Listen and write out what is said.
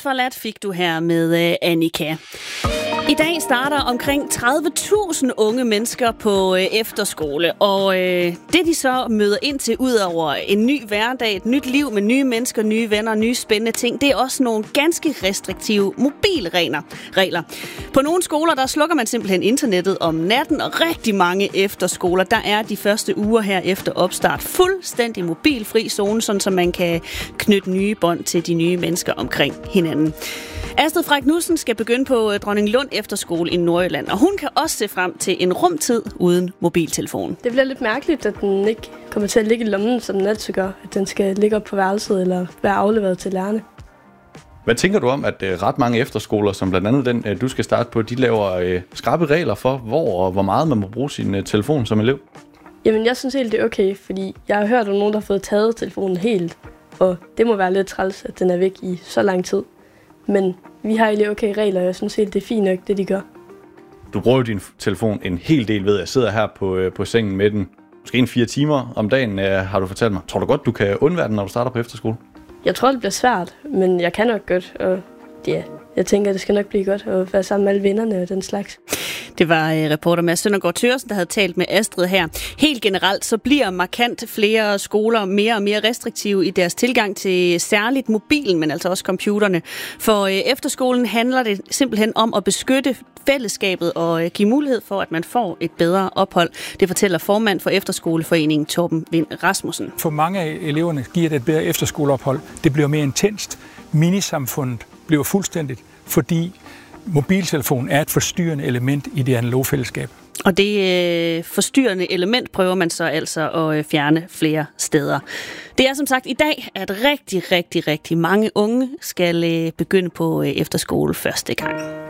Forladt fik du her med Annika. I dag starter omkring 30.000 unge mennesker på efterskole, og det de så møder ind til ud over en ny hverdag, et nyt liv med nye mennesker, nye venner, nye spændende ting, det er også nogle ganske restriktive mobilregler. På nogle skoler, der slukker man simpelthen internettet om natten, og rigtig mange efterskoler, der er de første uger her efter opstart fuldstændig mobilfri zone, sådan så man kan knytte nye bånd til de nye mennesker omkring hinanden. Astrid Frey Knudsen skal begynde på Dronninglund Efterskole i Nordjylland, og hun kan også se frem til en rumtid uden mobiltelefon. Det bliver lidt mærkeligt, at den ikke kommer til at ligge i lommen, som den altid gør. At den skal ligge op på værelset eller være afleveret til lærerne. Hvad tænker du om, at ret mange efterskoler, som blandt andet den, du skal starte på, de laver skrappe regler for, hvor og hvor meget man må bruge sin telefon som elev? Jamen, jeg synes helt, det er okay, fordi jeg har hørt om nogen, der har fået taget telefonen helt, og det må være lidt træls, at den er væk i så lang tid. Men vi har egentlig okay regler, og jeg synes helt, det er fint nok, det de gør. Du bruger jo din telefon en hel del, ved jeg. Jeg sidder her på sengen med den. Måske 4 timer om dagen, har du fortalt mig. Tror du godt, du kan undvære den, når du starter på efterskole? Jeg tror, det bliver svært, men jeg kan nok godt, og ja, jeg tænker, det skal nok blive godt at være sammen med alle vennerne og den slags. Det var reporter Mads Søndergaard Thøgersen, der havde talt med Astrid her. Helt generelt så bliver markant flere skoler mere og mere restriktive i deres tilgang til særligt mobilen, men altså også computerne. For efterskolen handler det simpelthen om at beskytte fællesskabet og give mulighed for, at man får et bedre ophold. Det fortæller formand for Efterskoleforeningen Torben Vind Rasmussen. For mange af eleverne giver det et bedre efterskoleophold. Det bliver mere intenst. Minisamfundet bliver fuldstændigt, fordi mobiltelefon er et forstyrrende element i det analoge fællesskab. Og det forstyrrende element prøver man så altså at fjerne flere steder. Det er som sagt i dag, at rigtig mange unge skal begynde på efterskole første gang.